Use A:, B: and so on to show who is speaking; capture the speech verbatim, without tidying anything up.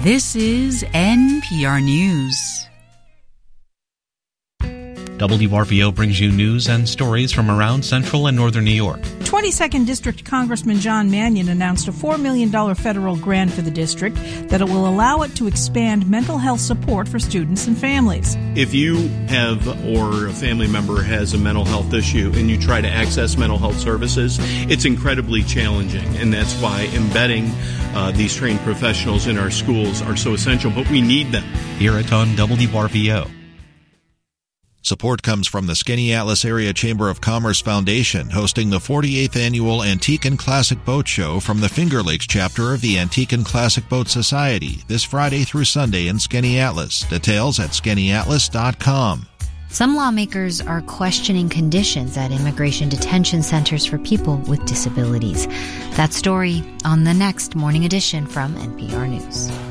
A: This is N P R News.
B: W R V O brings you news and stories from around central and northern New York.
C: twenty-second District Congressman John Mannion announced a four million dollars federal grant for the district that it will allow it to expand mental health support for students and families.
D: If you have or a family member has a mental health issue and you try to access mental health services, it's incredibly challenging, and that's why embedding uh, these trained professionals in our schools are so essential, but we need them.
B: Hear it on W R V O.
E: Support comes from the Skaneateles Area Chamber of Commerce Foundation, hosting the forty-eighth Annual Antique and Classic Boat Show from the Finger Lakes chapter of the Antique and Classic Boat Society, this Friday through Sunday in Skaneateles. Details at skaneateles dot com.
F: Some lawmakers are questioning conditions at immigration detention centers for people with disabilities. That story on the next Morning Edition from N P R News.